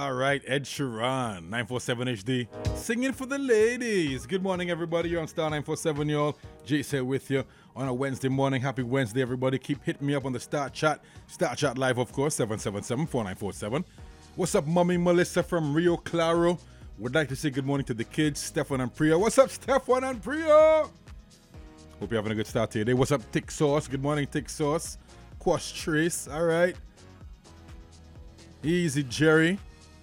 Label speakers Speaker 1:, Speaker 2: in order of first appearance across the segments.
Speaker 1: All right, Ed Sheeran, 947 HD, singing for the ladies. Good morning, everybody. You're on Star 947, y'all. Jace here with you on a Wednesday morning. Happy Wednesday, everybody. Keep hitting me up on the Star Chat. Star Chat Live, of course, 777-4947. What's up, Mommy Melissa from Rio Claro? Would like to say good morning to the kids, Stefan and Priya. What's up, Stefan and Priya? Hope you're having a good start to your day. What's up, Tick Sauce? Good morning, Tick Sauce. Quash Trace, all right. Easy, Jerry.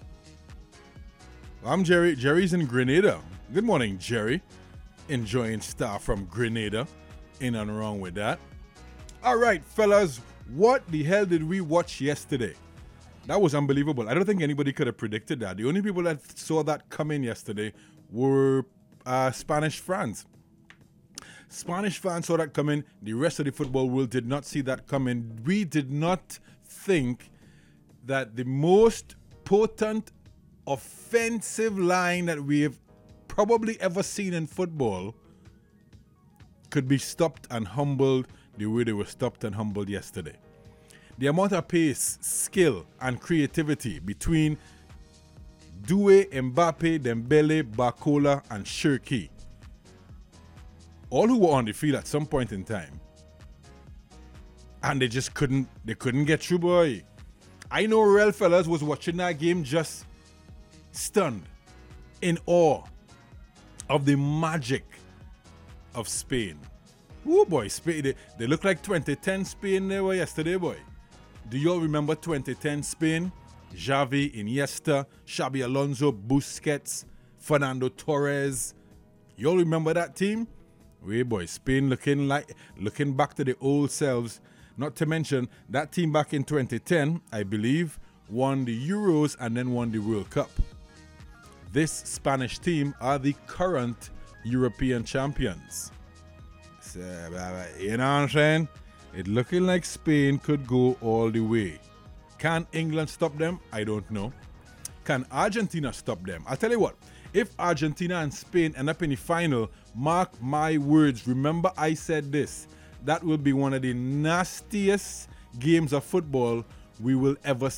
Speaker 1: I'm Jerry. Jerry's in Grenada. Good morning, Jerry. Enjoying Star from Grenada. Ain't nothing wrong with that. All right, fellas. What the hell did we watch yesterday? That was unbelievable. I don't think anybody could have predicted that. The only people that saw that come in yesterday were Spanish fans. Spanish fans saw that coming. The rest of the football world did not see that coming. We did not think that the most potent offensive line that we have probably ever seen in football could be stopped and humbled the way they were stopped and humbled yesterday. The amount of pace, skill, and creativity between Doué, Mbappe, Dembele, Barcola, and Cherki, all who were on the field at some point in time, and they just couldn't get through, boy. I know real fellas was watching that game just stunned, in awe of the magic of Spain. Oh boy, Spain, they look like 2010 Spain they were yesterday, boy. Do you all remember 2010 Spain? Xavi, Iniesta, Xabi Alonso, Busquets, Fernando Torres. You all remember that team? Wait, boy, Spain looking back to the old selves. Not to mention, that team back in 2010, I believe, won the Euros and then won the World Cup. This Spanish team are the current European champions. So, you know what I'm saying? It looking like Spain could go all the way. Can England stop them? I don't know. Can Argentina stop them? I'll tell you what. If Argentina and Spain end up in the final, mark my words. Remember I said this. That will be one of the nastiest games of football we will ever